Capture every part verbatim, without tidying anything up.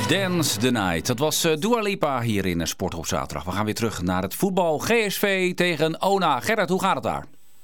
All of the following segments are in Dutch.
Dance the Night. Dat was uh, Dua Lipa hier in uh, Sport op zaterdag. We gaan weer terug naar het voetbal. G S V tegen ONA. Gerrit, hoe gaat het daar?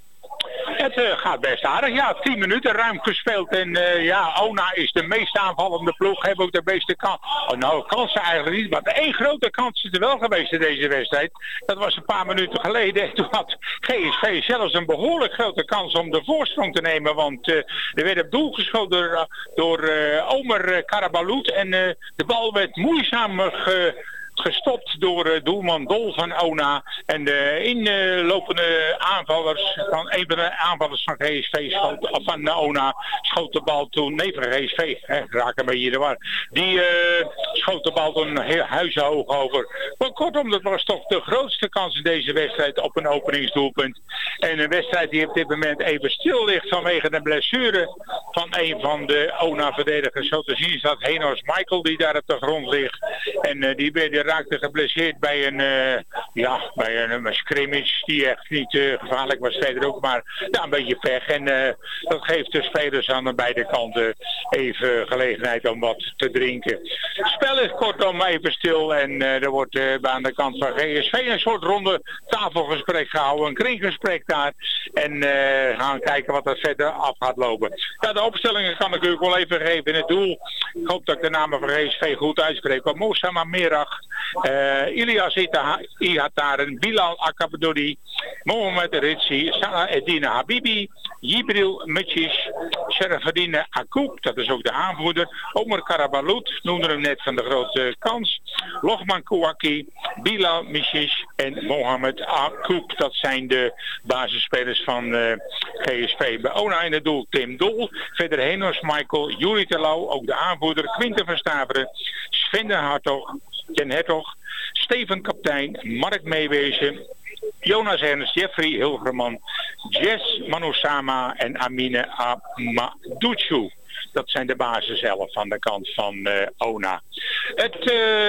Het uh, gaat best aardig. Ja, tien minuten ruim gespeeld. En uh, ja, ONA is de meest aanvallende ploeg. Hebben ook de meeste kans. Oh, nou, kansen eigenlijk niet. Maar één grote kans is er wel geweest in deze wedstrijd. Dat was een paar minuten geleden. Toen had G S V zelfs een behoorlijk grote kans om de voorsprong te nemen. Want uh, er werd op doel geschoten door, door uh, Omer Karabalout. En uh, de bal werd moeizaam ge... gestopt door uh, doelman Dol van ONA. En de inlopende aanvallers van een van de aanvallers van G S V schoot, of van uh, ONA schoot de bal toen, nee van G S V, hè, raak een beetje de war. Die uh, schoot de bal toen heel huizenhoog over. Maar kortom, dat was toch de grootste kans in deze wedstrijd op een openingsdoelpunt. En een wedstrijd die op dit moment even stil ligt vanwege de blessure van een van de ONA-verdedigers. Zo te zien is dat Henos Michael die daar op de grond ligt. En uh, die werd raakte geblesseerd bij een, uh, ja, bij een, een scrimmage die echt niet uh, gevaarlijk was verder ook, maar ja, een beetje pech. En uh, dat geeft de spelers aan de beide kanten even gelegenheid om wat te drinken. Het spel is kortom even stil en uh, er wordt uh, aan de kant van G S V een soort ronde tafelgesprek gehouden, een kringgesprek daar. En uh, gaan kijken wat er verder af gaat lopen. Ja, de opstellingen kan ik u wel even geven in het doel. Ik hoop dat ik de namen van G S V goed uitspreek. Moussama Merach, Uh, Ilias Ihataren, Bilal Akabdoudi, Mohamed Ritsi, Salah Edina Habibi, Jibril Mutjish, Sherafadine Akoub, dat is ook de aanvoerder, Omer Karabalout, noemde hem net van de grote kans, Lohman Kouaki, Bilal Mishish en Mohamed Akoub. Dat zijn de basisspelers van uh, G S V. Bij ONA in het doel Tim Dol, verder Henos Michael, Juri Telau, ook de aanvoerder, Quinten Verstaveren, Sven de Hartog, Jen Hertog, Steven Kaptein, Mark Meewezen, Jonas Ernst, Jeffrey Hilgerman, Jess Manusama en Amine Amadouchou. Dat zijn de basis zelf van de kant van uh, ONA. Het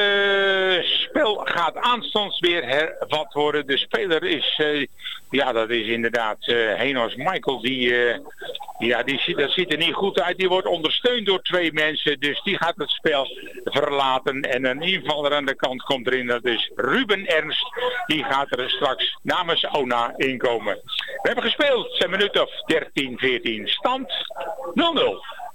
uh, spel gaat aanstonds weer hervat worden. De speler is, uh, ja dat is inderdaad uh, Henos Michael. Die, uh, ja, die, dat ziet er niet goed uit. Die wordt ondersteund door twee mensen. Dus die gaat het spel verlaten. En een invaller aan de kant komt erin. Dat is Ruben Ernst. Die gaat er straks namens ONA inkomen. We hebben gespeeld. Een minuut of dertien, veertien. Stand nul nul.